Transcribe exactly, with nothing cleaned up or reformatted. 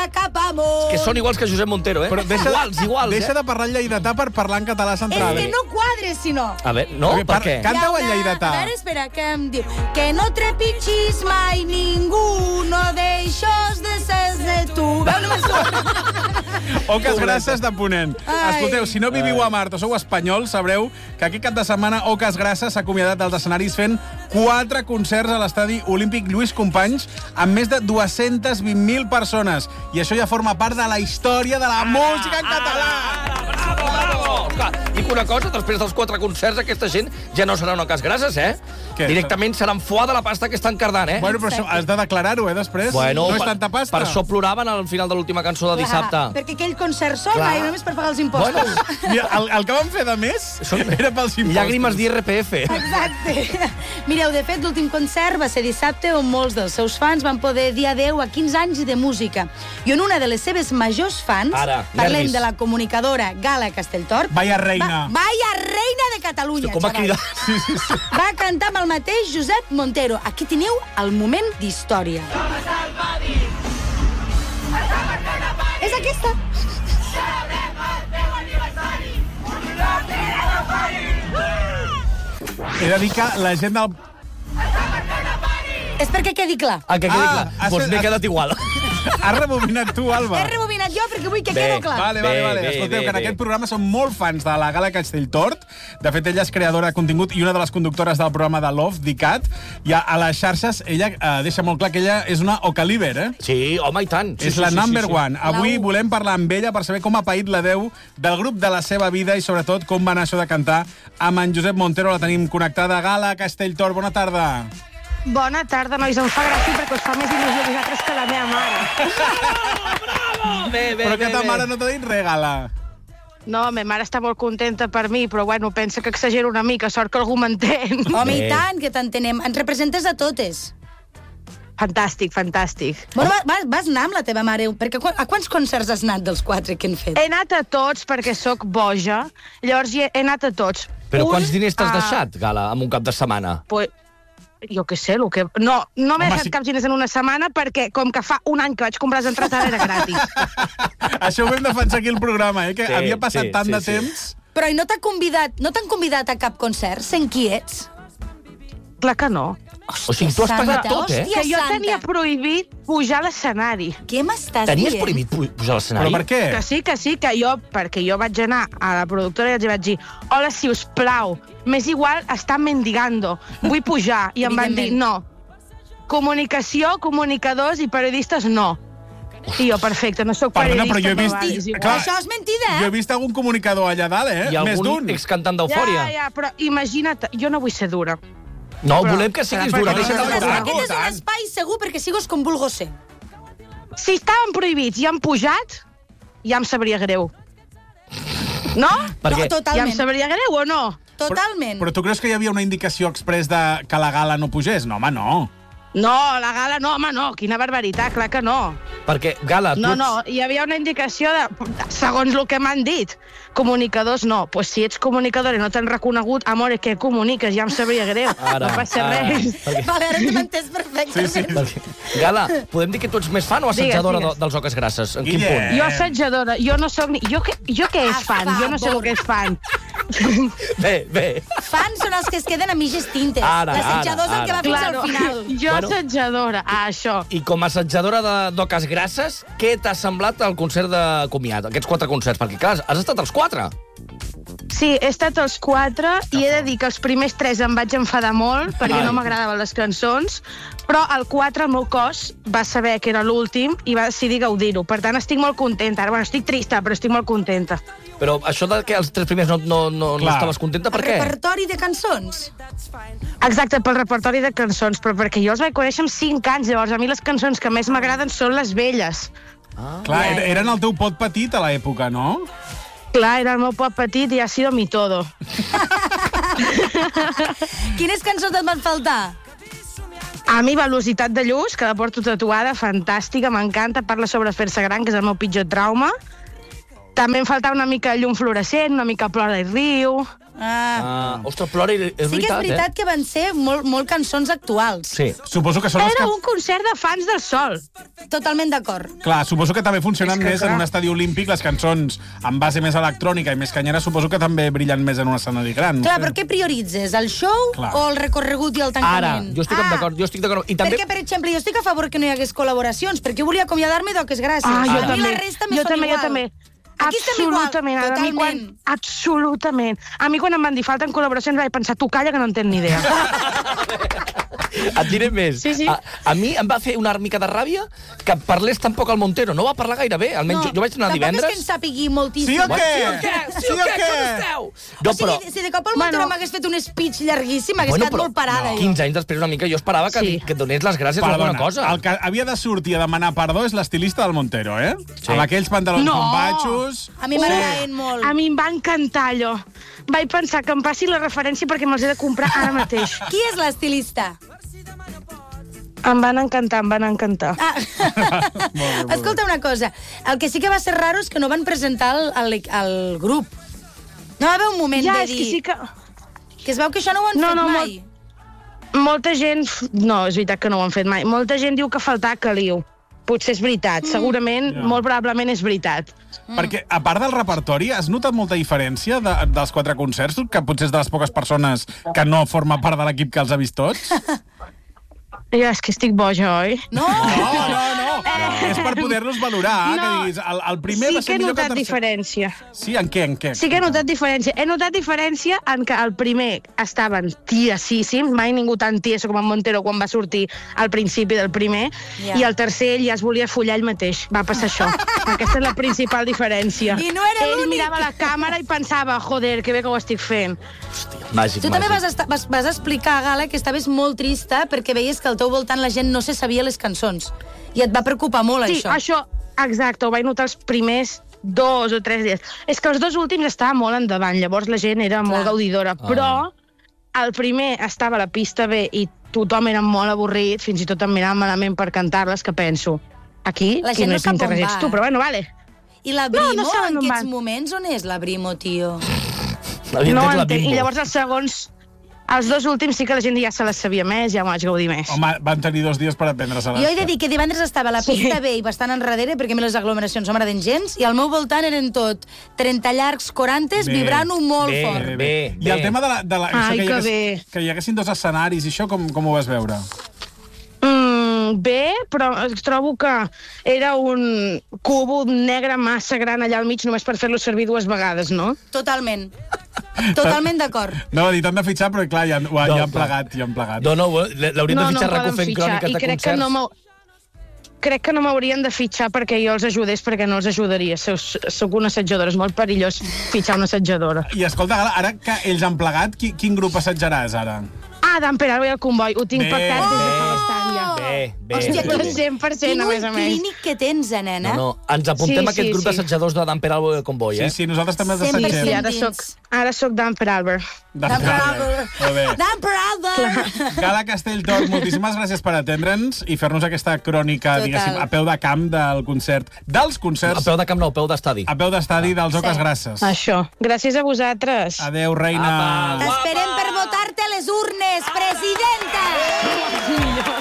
acabamos. Que són iguals que Josep Montero, eh? Però deixa, iguals, iguals, deixa eh? de parlar en lleidatà per parlar en català central. És que no quadres, si no. A veure, no? Okay, Per par- què? Canta-ho en Hi ha una- lleidatà. A veure, espera, que em diu... Que no trepitgis mai ningú, no deixos de ser de tu. Veu, no me'n surt. Oques Grasses de Ponent. Ai. Escolteu, si no viviu a Mart o sou espanyols, sabreu que aquest cap de setmana Oques Grasses s'ha acomiadat dels escenaris fent quatre concerts a l'estadi olímpic Lluís Companys amb més de dues-centes vint mil persones. I això ja forma part de la història de la música en català. Bravo, bravo! Clar, dic una cosa, després dels quatre concerts aquesta gent ja no serà una Oques Grasses, eh? Què? Directament seran foie de la pasta que estan cardant, eh? Bueno, però això has de declarar-ho, eh, després. Bueno, no és per- tanta pasta. Per això ploraven al final de l'última cançó de dissabte. Clar, perquè aquell concert sol Clar. mai només per pagar els impostos. Bueno, Mira, el, el que van fer de més era pels impostos. llàgrimes d'I R P F. Exacte. Mireu, de fet, l'últim concert va ser dissabte on molts dels seus fans van poder dir adeu a quinze anys de música. I on una de les seves majors fans, Ara, parlem nervis. de la comunicadora Gala Castelltort, Vaya reina. Va, vaya reina de Catalunya, Com ha xaval. cridat? Sí, sí, sí. Va cantar amb el mateix Josep Montero. Aquí teniu el moment d'història. És aquesta. He de dir que la gent del... És perquè quedi clar. Ah, que quedi Ah, clar. has Doncs fet- m'he has- quedat igual. Has rebobinat tu, Alba. He rebobinat jo perquè vull que Bé, quedi clar. Vale, vale, Bé, vale. bé, Escolteu, bé, que en bé. aquest programa som molt fans de la Gala Castelltort. De fet, ella és creadora de contingut i una de les conductores del programa de Love, d'ICAT. I a, a les xarxes, ella eh, deixa molt clar que ella és una Ocaliber, eh? Sí, home, i tant. Sí, és sí, la sí, number sí, sí. one. Avui La u. volem parlar amb ella per saber com ha paït la Déu del grup de la seva vida i, sobretot, com va anar això de cantar amb en Josep Montero. La tenim connectada. Gala Castelltort, bona tarda. Bona tarda, nois. Em fa gràcia perquè us fa més il·lusió a vosaltres que la meva mare. Bé, bé, Però que bé, ta bé. mare no t'ha dit res, Gala. No, ma mare està molt contenta per mi, però bueno, pensa que exagero una mica. Sort que algú m'entén. Home, Bé. i tant, que t'entenem. Ens representes a totes. Fantàstic, fantàstic. Bueno, va- vas, vas anar amb la teva mare, perquè quan- a quants concerts has anat dels quatre que han fet? He anat a tots perquè sóc boja, llavors hi he, he anat a tots. Però Un, quants diners t'has ah, deixat, Gala, en un cap de setmana? Pues, jo què sé, el que... No, no m'he Home, deixat sí. cap diners en una setmana perquè, com que fa un any que vaig comprar les entrades, ara era gratis. Això ho vam defensar aquí al programa, eh? Que Sí, havia passat sí, tant sí, de sí. temps... Però i no t'ha convidat, no t'han convidat a cap concert? Sent qui ets? Clar que no. O sigui, tu has pagat Santa, tot, eh? hòstia. Que jo santa. tenia prohibit pujar a l'escenari. Què m'estàs Tenies dient? prohibit pu- pujar a Però l'escenari? per què? Que sí, que sí, que jo, perquè jo vaig anar a la productora i els vaig dir hola, si us plau, m'és igual estar mendigando, vull pujar. I em van dir, no, comunicació, comunicadors i periodistes, no. I jo, perfecte, no sóc Perdona, periodista. però jo he vist- va, és igual. Clar, Això és mentida, Jo he eh? vist algun comunicador allà dalt, eh? Hi ha Més algun d'un. excantant Ja, d'Eufòria? ja, però imagina't, jo no vull ser dura. No, Però- volem que siguis Però dura. perquè Deixa't no de és cobrar. Aquest és un tant. espai segur perquè sigues com vulgo ser. Si estaven prohibits i han pujat, ja em sabria greu. No? Perquè No, Ja em totalment. sabria greu o no? Totalment. Però tu creus que hi havia una indicació express de que la Gala no pugés? No, home, no. No, la gala no, home, no. Quina barbaritat, clar que no. perquè, Gala, tu No, ets... no, hi havia una indicació de, segons el que m'han dit. Comunicadors, no. Pues si ets comunicador i no t'han reconegut, amore, què comuniques? Ja em sabria greu. Ara, no passa ara. res. Perquè- Vale, ara t'hem entès perfectament. Sí, sí. perquè- Gala, podem dir que tu ets més fan o assetjadora Digues, de, dels Oques Grasses? En quin Guille. punt? Jo assetjadora, jo no soc ni... Jo, què- jo què és A fan? Jo no sé el favor. que és fan. Bé, bé. Fans són els que es queden a mitges tintes. Ara, L'assetjador és el que ara, va fins Claro, al final. jo Bueno. assetjadora, ah, això. I com a assetjadora de- d'Oques Grasses, què t'ha semblat el concert de comiat, aquests quatre concerts? Perquè, clar, has estat als quatre. Sí, he estat els quatre i he de dir que els primers tres em vaig enfadar molt perquè Ai. no m'agradaven les cançons, però el quatre el meu cos va saber que era l'últim i va decidir gaudir-ho. Per tant, estic molt contenta. Ara, bueno, estic trista, però estic molt contenta. Però això de que els tres primers no, no, no, no Clar. estaves contenta, per El què? repertori de cançons. Exacte, pel repertori de cançons, però perquè jo els vaig conèixer amb cinc anys, llavors a mi les cançons que més m'agraden són les velles. Clar, era- eren el teu pot petit a l'època, no? Clar, era el meu pop petit i ha sido mi todo. Quines cançons et van faltar? A mi, Velocitat de Lluç, que la porto tatuada, fantàstica, m'encanta, parla sobre fer-se gran, que és el meu pitjor trauma. També em faltava una mica de llum fluorescent, una mica Plora i riu... Ah. Ah, ostres, Plora, és veritat, Sí que és veritat eh? que van ser molt, molt cançons actuals. Sí. Suposo que són els Era que... un concert de fans del Sol. Totalment d'acord. Clar, suposo que també funcionen És que, més clar. en un estadi olímpic, les cançons amb base més electrònica i més canyera, suposo que també brillen més en un escenari gran. Clar, no però sé. què prioritzes? El show Clar. o el recorregut i el Ara, tancament? jo estic Ah, d'acord, jo estic d'acord. I també... Perquè, per exemple, jo estic a favor que no hi hagués col·laboracions, perquè jo volia acomiadar-me d'Oques Gràcies. Ah, jo A mi també. la resta me jo són també, igual. jo també. Aquí estem igual, Absolutament. A mi quan, totalment. absolutament. A mi quan em van dir falten col·laboracions vaig pensar, tu calla que no en tens ni idea. Et diré més. Sí, sí. A, a mi em va fer una mica de ràbia que parlés tampoc al Montero. No va parlar gaire bé. Almenys jo, jo vaig anar divendres... Tampoc és que en sàpigui moltíssim. Sí o què? Sí o què? Sí o què? Com esteu? No, o sigui, si de cop el Montero Bueno. m'hagués fet un speech llarguíssim, hagués Bueno, estat però molt parada. no. jo. quinze anys després, una mica, jo esperava que, Sí. que et donés les gràcies a alguna cosa. el que havia de sortir a demanar perdó és l'estilista del Montero, eh? Sí. Amb aquells pantalons No. bombatxos... A mi m'agraden molt. A mi em va encantar allò. Vaig pensar que em passi la referència perquè me'ls he de comprar ara mateix. Qui és l'estilista? Em van encantar, em van encantar. Ah. Molt bé, molt bé. Escolta una cosa, el que sí que va ser raro és que no van presentar el, el, el grup. No va haver un moment Ja, de és dir... que sí que... que es veu que això no ho han No, fet no, mai. Molta gent... No, és veritat que no ho han fet mai. Molta gent diu que faltava caliu. Potser és veritat. Segurament, Ja. molt probablement és veritat. Perquè, a part del repertori, has notat molta diferència de, dels quatre concerts? Tu, que potser és de les poques persones que no forma part de l'equip que els ha vist tots? Ja, és que estic boja, oi? No! No, no, no. És per poder-los valorar, No. que diguis, el, el primer Sí va que ser he millor que el notat tercer. diferència. Sí, en què, en què? Sí que he notat diferència. He notat diferència en que el primer estaven tiesíssims, mai ningú tan tieso com en Montero quan va sortir al principi del primer, Ja. i el tercer ell ja es volia follar ell mateix. Va passar això. Aquesta és la principal diferència. I no era ell l'únic. mirava la càmera i pensava, joder, que bé que ho estic fent. Hòstia, màgic, Tu també màgic. vas, estar, vas, vas explicar, Gala, que estaves molt trista perquè veies que al teu voltant la gent no se sabia les cançons. I et va preocupar molt, Sí, això. això, exacte, ho vaig notar els primers dos o tres dies. És que els dos últims estaven molt endavant, llavors la gent era molt Clar. gaudidora, però el primer estava a la pista B i tothom era molt avorrit, fins i tot em mirava malament per cantar-les, que penso, aquí, La qui gent no no és sap on interès va, ets tu, eh? però bueno, vale. I la No, no Brimo, saben en on aquests van. moments, on és la Brimo, tio? Havia No entès la entenc. Bimbo. I llavors els segons, els dos últims sí que la gent ja se les sabia més, ja ho vaig gaudir més. Home, van tenir dos dies per aprendre-se-les. Jo he de dir que divendres estava a la Sí. pista B i bastant enrere, perquè a mi les aglomeracions no m'agraden gens, i al meu voltant eren tot trenta llargs, quaranta, Bé. vibrant-ho molt Bé, fort. bé, bé. I el tema de la... De la Ai, això que, hi que hagués, bé. que hi haguessin dos escenaris i això, com, com ho vas veure? Mm, bé, però trobo que era un cubo negre massa gran allà al mig només per fer-lo servir dues vegades, no? Totalment. Totalment d'acord. No, dir, t'han de fitxar, però clar, ja, ja, No, ja han clar. plegat, ja han plegat. No, no, l'haurien de fitxar em RACU poden fent fitxar, cròniques i de crec que concerts. no m'hau- crec que no m'haurien de fitxar perquè jo els ajudés, perquè no els ajudaria. Soc, soc una assetjadora, és molt perillós fitxar una assetjadora. I escolta, Gala, ara que ells han plegat, qui, quin grup assetjaràs ara? Ah, d'en Pere Alba i el Comboi, ho tinc Bé, pactat des de bé. fa bastant ja. Bé, bé. Hòstia, bé, tu- bé. cent per cent, Quin a ull més a més. clínic que tens, eh, nena? No, no, ens apuntem Sí, a aquest sí, grup sí. d'assetjadors de Dan Peralbo i el Convoy, eh? Sí, sí, nosaltres també els cent per cent. assetgem. Sí, ara soc, ara soc d'en Pere Alba. De Dan Peralbo. Peralbo. Molt bé. Dan Peralbo. Gala Castelltor, moltíssimes gràcies per atendre'ns i fer-nos aquesta crònica, Total. diguéssim, a peu de camp del concert, dels A concerts, peu de camp no, a peu d'estadi. a peu d'estadi dels Oques Sí. Grasses. Això. Gràcies a vosaltres. Adéu, reina. Apa. T'esperem per votar-te a les urnes, presidenta!